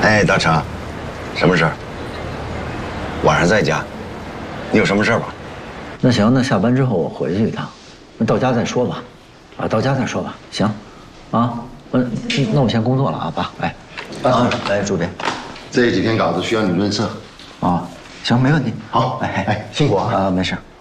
哎，大成，什么事儿？晚上在家，你有什么事儿吧？ 那行，那下班之后我回去一趟，那到家再说吧。啊，到家再说吧。行，啊，那我先工作了啊，爸。哎，啊，来，主编， 这几天稿子需要你润色。 啊，行，没问题。 好，哎，辛苦啊。 没事。